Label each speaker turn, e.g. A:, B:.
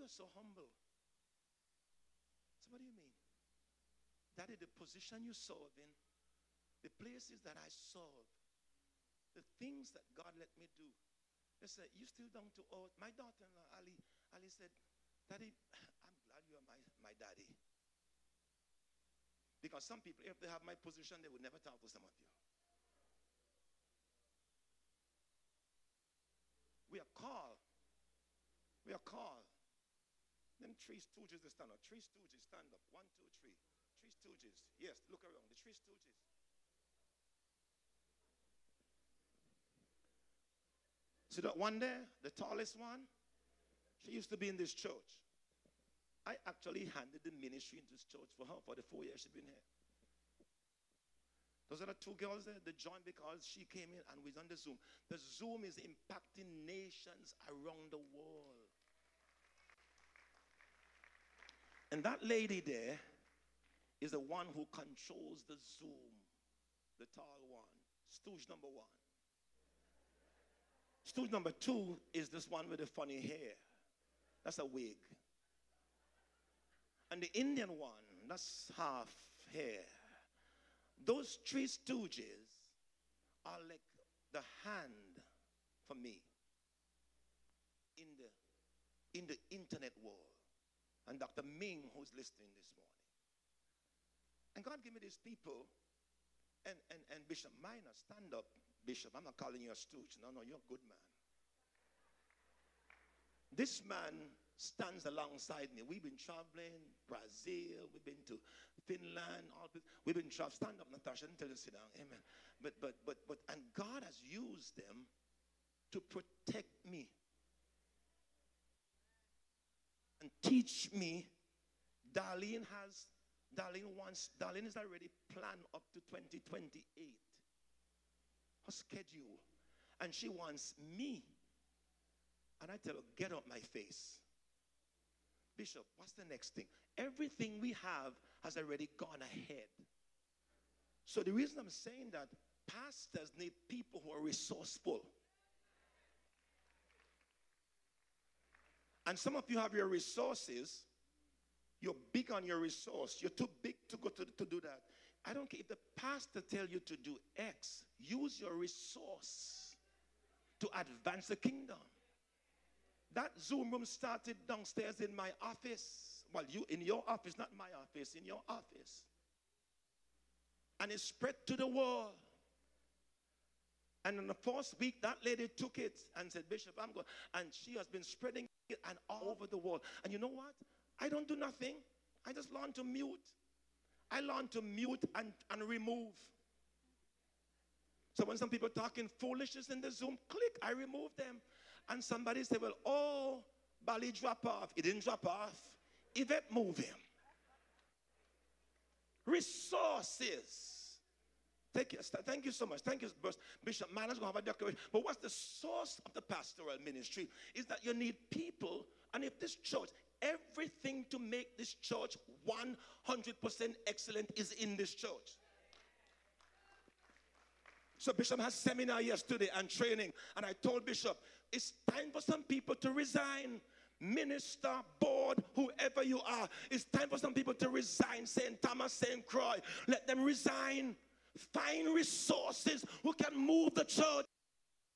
A: was so humble. So what do you mean? Daddy, the position you serve in, the places that I serve, the things that God let me do. They said, you still down to earth. My daughter-in-law, Ali said, Daddy, I'm glad you are my daddy. Because some people, if they have my position, they would never talk to some of you. We are called. We are called. Them three stooges, they stand up. Three stooges, stand up. 1, 2, 3. Three stooges. Yes, look around. The three stooges. See that one there? The tallest one? She used to be in this church. I actually handed the ministry in this church for her for the 4 years she's been here. Those are the two girls there. They joined because she came in and was on the Zoom. The Zoom is impacting nations around the world. And that lady there is the one who controls the Zoom. The tall one. Stooge number 1. Stooge number 2 is this one with the funny hair. That's a wig. And the Indian one, that's half hair. Those three stooges are like the hand for me in the internet world. And Dr. Ming, who's listening this morning. And God gave me these people, and Bishop Minor, stand up, Bishop. I'm not calling you a stooge. No, you're a good man. This man stands alongside me. We've been traveling, Brazil, we've been to Finland, we've been traveling. Stand up, Natasha, and tell you to sit down. Amen. And God has used them to protect me and teach me. Darlene is already planned up to 2028. Her schedule. And she wants me. And I tell her, get up my face. Bishop, what's the next thing? Everything we have has already gone ahead. So the reason I'm saying that, pastors need people who are resourceful. And some of you have your resources. You're big on your resource. You're too big to go to do that. I don't care if the pastor tells you to do X. Use your resource to advance the kingdom. That Zoom room started downstairs in my office. Well, you in your office, not my office, in your office. And it spread to the world. And in the first week, that lady took it and said, Bishop, I'm going. And she has been spreading it and all over the world. And you know what? I don't do nothing. I just learn to mute. I learn to mute and remove. So when some people talking foolishness in the Zoom, click, I remove them. And somebody say, well, oh, Bali drop off. It didn't drop off. Yvette move him. Resources. Thank you so much. Thank you, Bishop Manners going to have a declaration. But what's the source of the pastoral ministry? Is that you need people. And if this church, everything to make this church 100% excellent is in this church. So Bishop has seminar yesterday and training. And I told Bishop, it's time for some people to resign. Minister, board, whoever you are. It's time for some people to resign. St. Thomas, St. Croix. Let them resign. Find resources who can move the church.